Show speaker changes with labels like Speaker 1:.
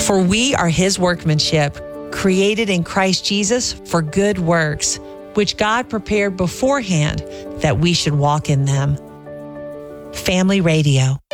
Speaker 1: For we are his workmanship, created in Christ Jesus for good works, which God prepared beforehand that we should walk in them. Family Radio.